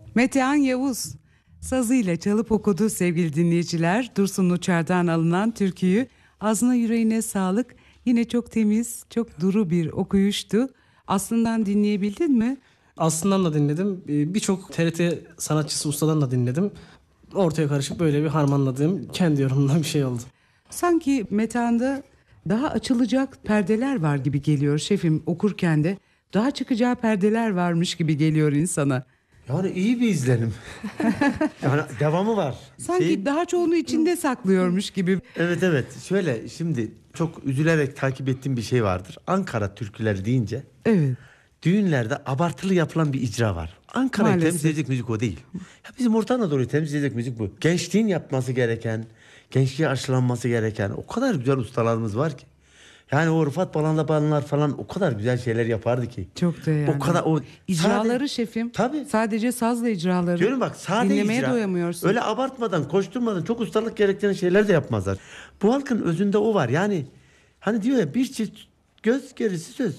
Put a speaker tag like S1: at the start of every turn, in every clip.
S1: Metehan Yavuz sazıyla çalıp okudu sevgili dinleyiciler. Dursun Uçar'dan alınan türküyü. Ağzına yüreğine sağlık. Yine çok temiz, çok duru bir okuyuştu. Aslından dinleyebildin mi?
S2: Aslından da dinledim. Birçok TRT sanatçısı, ustadan da dinledim. Ortaya karışık böyle bir harmanladığım kendi yorumumdan bir şey oldu.
S1: Sanki Metehan'da daha açılacak perdeler var gibi geliyor şefim, okurken de. Daha çıkacağı perdeler varmış gibi geliyor insana.
S3: Yani iyi bir izlenim. Yani devamı var.
S1: Sanki daha çoğunu içinde saklıyormuş gibi.
S3: Evet. Şöyle şimdi çok üzülerek takip ettiğim bir şey vardır. Ankara türküleri deyince
S1: Evet.
S3: düğünlerde abartılı yapılan bir icra var. Ankara'yı
S1: Maalesef.
S3: temsil edecek müzik o değil. Ya bizim Orta Anadolu'yu temsil edecek müzik bu. Gençliğin yapması gereken, gençliğe aşılanması gereken o kadar güzel ustalarımız var ki. Yani o Rıfat Balanlar falan o kadar güzel şeyler yapardı ki.
S1: Çok da yani.
S3: O kadar o
S1: İcraları şefim.
S3: Tabii.
S1: Sadece sazla icraları.
S3: Diyorum bak sade
S1: dinlemeye
S3: icra.
S1: doyamıyorsun.
S3: Öyle abartmadan, koşturmadan çok ustalık gerektiren şeyler de yapmazlar. Bu halkın özünde o var. Yani hani diyor ya bir çift göz gerisi söz.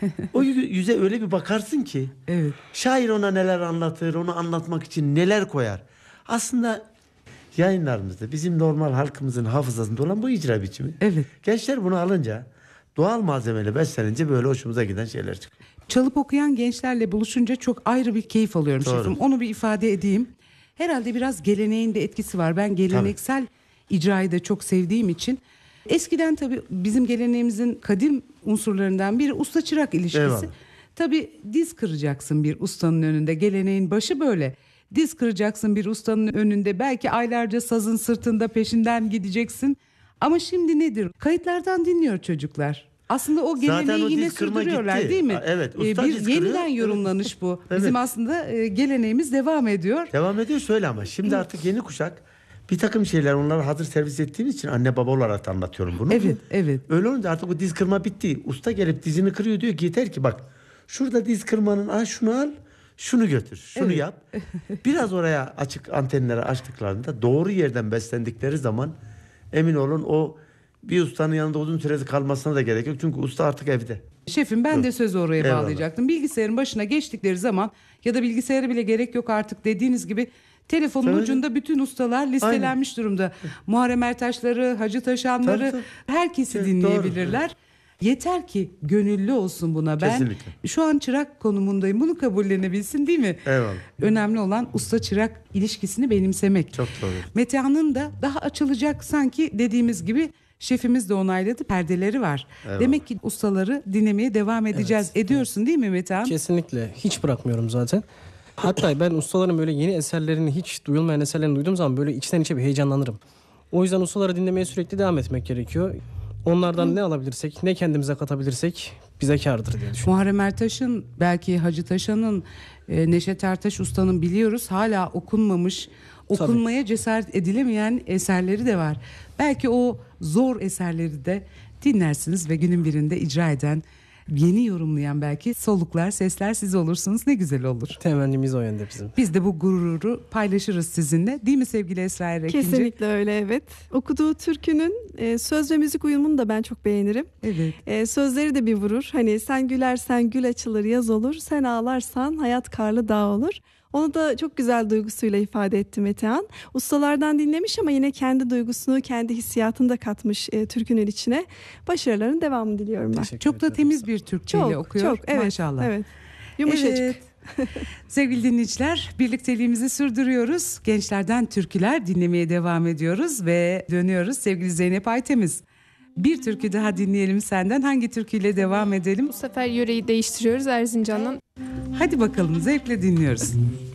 S3: O yüze öyle bir bakarsın ki.
S1: Evet.
S3: Şair ona neler anlatır, onu anlatmak için neler koyar. Aslında yayınlarımızda bizim normal halkımızın hafızasında olan bu icra biçimi.
S1: Evet.
S3: Gençler bunu alınca doğal malzemeyle beslenince böyle hoşumuza giden şeyler çıkıyor.
S1: Çalıp okuyan gençlerle buluşunca çok ayrı bir keyif alıyorum
S3: Doğru.
S1: şefim. Onu bir ifade edeyim. Herhalde biraz geleneğin de etkisi var. Ben geleneksel icrayı da çok sevdiğim için. Eskiden tabii bizim geleneğimizin kadim unsurlarından biri usta çırak ilişkisi.
S3: Eyvallah.
S1: Tabii diz kıracaksın bir ustanın önünde. Geleneğin başı böyle. Diz kıracaksın bir ustanın önünde. Belki aylarca sazın sırtında peşinden gideceksin. Ama şimdi nedir? Kayıtlardan dinliyor çocuklar. Aslında o
S3: Zaten
S1: geleneği
S3: o
S1: yine
S3: diz kırma
S1: sürdürüyorlar
S3: gitti.
S1: değil mi?
S3: Evet, usta
S1: Bir
S3: diz kırıyor.
S1: yeniden yorumlanış bu.
S3: Evet.
S1: Bizim aslında geleneğimiz devam ediyor.
S3: Devam ediyor şöyle ama şimdi artık yeni kuşak bir takım şeyler onlara hazır servis ettiğimiz için anne baba olarak da anlatıyorum bunu.
S1: Evet.
S3: Öyle olunca artık o diz kırma bitti. Usta gelip dizini kırıyor diyor ki yeter ki bak şurada diz kırmanın şunu al şunu götür şunu yap. Biraz oraya açık antenleri açtıklarında doğru yerden beslendikleri zaman emin olun o bir ustanın yanında uzun süresi kalmasına da gerek yok. Çünkü usta artık evde.
S1: Şefim ben de sözü oraya
S3: Eyvallah.
S1: bağlayacaktım. Bilgisayarın başına geçtikleri zaman ya da bilgisayara bile gerek yok artık dediğiniz gibi telefonun
S3: Tabii.
S1: ucunda bütün ustalar listelenmiş durumda. Muharrem Ertaşları, Hacı Taşanları
S3: Tabii.
S1: herkesi
S3: Evet,
S1: dinleyebilirler. Yeter ki gönüllü olsun buna. Ben
S3: Kesinlikle.
S1: şu an çırak konumundayım. Bunu kabullenebilsin değil mi?
S3: Eyvallah.
S1: Önemli olan usta çırak ilişkisini benimsemek.
S3: Çok doğru.
S1: Metehan'ın da daha açılacak sanki dediğimiz gibi şefimiz de onayladı perdeleri var.
S3: Eyvallah.
S1: Demek ki ustaları dinlemeye devam edeceğiz. Ediyorsun değil mi Metehan?
S2: Kesinlikle. Hiç bırakmıyorum zaten. Hatta ben ustaların böyle yeni eserlerini, hiç duyulmayan eserlerini duyduğum zaman böyle içten içe bir heyecanlanırım. O yüzden ustaları dinlemeye sürekli devam etmek gerekiyor. Onlardan ne alabilirsek, ne kendimize katabilirsek bize kârdır diye düşünüyorum.
S1: Muharrem Ertaş'ın, belki Hacı Taşan'ın, Neşet Ertaş Usta'nın biliyoruz hala okunmamış, okunmaya cesaret edilemeyen eserleri de var. Belki o zor eserleri de dinlersiniz ve günün birinde icra eden, yeni yorumlayan belki soluklar, sesler siz olursunuz. Ne güzel olur.
S2: Temennimiz o yönde bizim.
S1: Biz de bu gururu paylaşırız sizinle. Değil mi sevgili Esra Erekinci?
S4: Kesinlikle öyle, evet. Okuduğu türkünün söz ve müzik uyumunu da ben çok beğenirim.
S1: Evet.
S4: Sözleri de bir vurur. Hani sen gülersen gül açılır yaz olur. Sen ağlarsan hayat karlı dağ olur. Onu da çok güzel duygusuyla ifade etti Metehan. Ustalardan dinlemiş ama yine kendi duygusunu, kendi hissiyatını da katmış türkünün içine. Başarıların devamını diliyorum ben.
S1: Çok da temiz bir Türkçeyle okuyor.
S4: Çok, evet,
S1: Maşallah.
S4: evet. Yumuşacık.
S1: Evet. Sevgili dinleyiciler, birlikteliğimizi sürdürüyoruz. Gençlerden türküler dinlemeye devam ediyoruz ve dönüyoruz. Sevgili Zeynep Aytemiz, bir türkü daha dinleyelim senden. Hangi türküyle devam edelim?
S5: Bu sefer yöreyi değiştiriyoruz Erzincan'dan.
S1: Hadi bakalım, zevkle dinliyoruz.